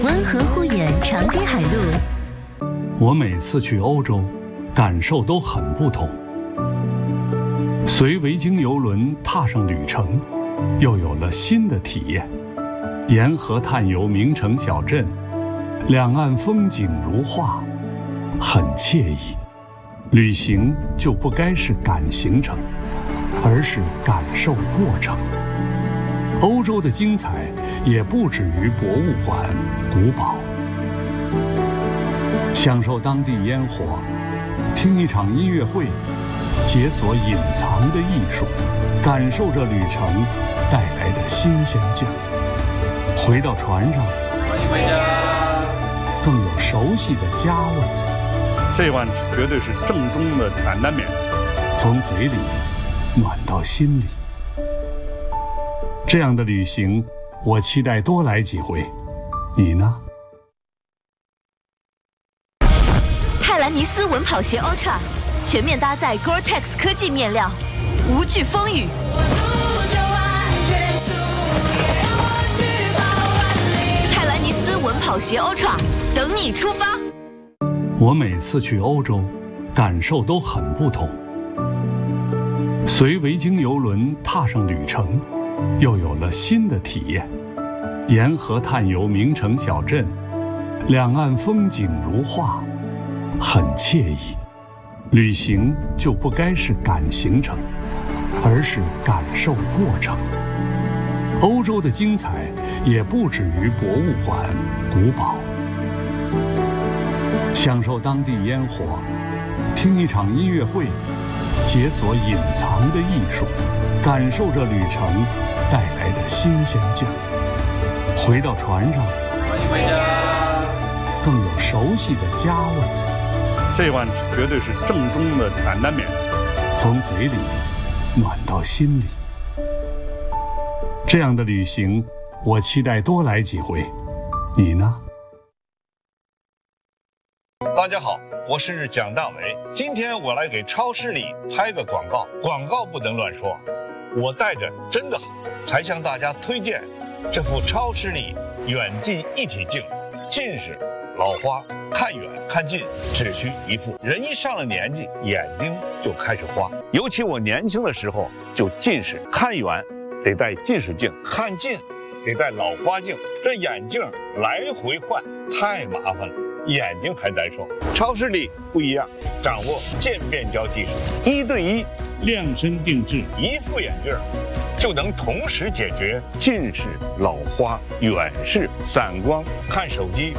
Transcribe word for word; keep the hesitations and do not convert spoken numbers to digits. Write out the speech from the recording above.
温和护眼长堤海路。 我每次去欧洲，感受都很不同。随维京邮轮踏上旅程，又有了新的体验。沿河探游名城小镇，两岸风景如画，很惬意。旅行就不该是赶行程，而是感受过程。欧洲的精彩也不止于博物馆、古堡。享受当地烟火，听一场音乐会，解锁隐藏的艺术，感受着旅程带来的新鲜劲儿。回到船上， 欢迎回家， 更有熟悉的家味。 这碗绝对是正宗的担担面， 从嘴里暖到心里。这样的旅行，我期待多来几回。你呢？ 泰兰尼斯稳跑鞋 Ultra 全面搭载 Gore-Tex 科技面料，无惧风雨。泰兰尼斯稳跑鞋 Ultra 等你出发。 我每次去欧洲，感受都很不同。随维京邮轮踏上旅程，又有了新的体验。沿河探游名城小镇，两岸风景如画，很惬意。旅行就不该是赶行程，而是感受过程。欧洲的精彩也不止于博物馆、古堡。享受当地烟火，听一场音乐会，解锁隐藏的艺术，感受着旅程带来的新鲜劲儿。回到船上， 欢迎回家， 更有熟悉的家味。 这碗绝对是正宗的担担面， 从嘴里暖到心里。这样的旅行，我期待多来几回。你呢？ 大家好，我是蒋大为。今天我来给超市里拍个广告，广告不能乱说。我带着真的好，才向大家推荐这副超视力远近一体镜。近视、老花，看远看近只需一副。人一上了年纪，眼睛就开始花。尤其我年轻的时候就近视，看远得戴近视镜，看近得戴老花镜，这眼镜来回换太麻烦了。眼睛还难受，超视力不一样，掌握渐变焦技术，一对一量身定制，一副眼镜就能同时解决近视、老花、远视、散光、看手机